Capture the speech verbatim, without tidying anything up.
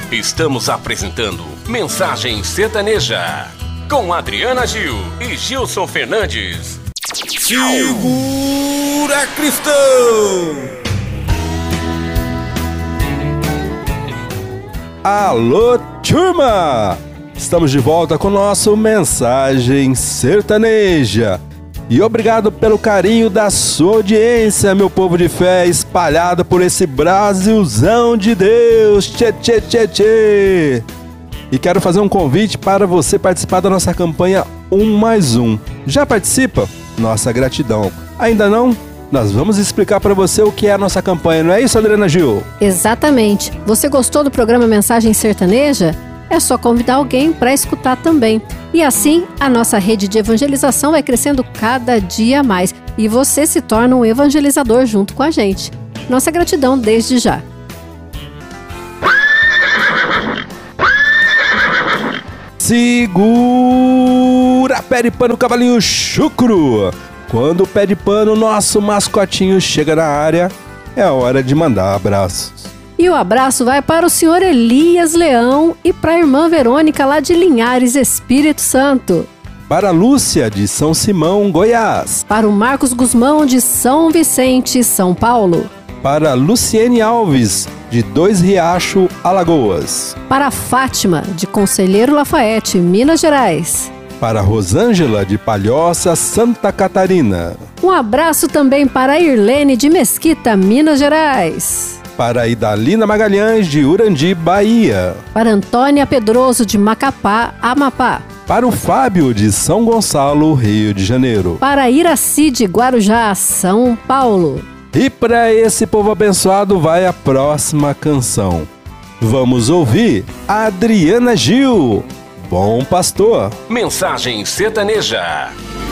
Estamos apresentando Mensagem Sertaneja com Adriana Gil e Gilson Fernandes. Segura, cristão! Alô, turma! Estamos de volta com o nosso Mensagem Sertaneja. E obrigado pelo carinho da sua audiência, meu povo de fé espalhado por esse Brasilzão de Deus. Tchê, tchê, tchê, tchê. E quero fazer um convite para você participar da nossa campanha um mais um. Já participa? Nossa gratidão. Ainda não? Nós vamos explicar para você o que é a nossa campanha, não é isso, Adriana Gil? Exatamente. Você gostou do programa Mensagem Sertaneja? É só convidar alguém para escutar também. E assim, a nossa rede de evangelização vai crescendo cada dia mais. E você se torna um evangelizador junto com a gente. Nossa gratidão desde já. Segura pé de pano, cavalinho chucro. Quando o pé de pano, nosso mascotinho, chega na área, é hora de mandar abraços. E o abraço vai para o senhor Elias Leão e para a irmã Verônica lá de Linhares, Espírito Santo. Para a Lúcia de São Simão, Goiás. Para o Marcos Guzmão de São Vicente, São Paulo. Para Luciene Alves de Dois Riachos, Alagoas. Para a Fátima de Conselheiro Lafayette, Minas Gerais. Para Rosângela de Palhoça, Santa Catarina. Um abraço também para a Irlene de Mesquita, Minas Gerais. Para a Idalina Magalhães de Urandi, Bahia. Para Antônia Pedroso de Macapá, Amapá. Para o Fábio de São Gonçalo, Rio de Janeiro. Para Iraci de Guarujá, São Paulo. E para esse povo abençoado vai a próxima canção. Vamos ouvir Adriana Gil, Bom Pastor. Mensagem Sertaneja.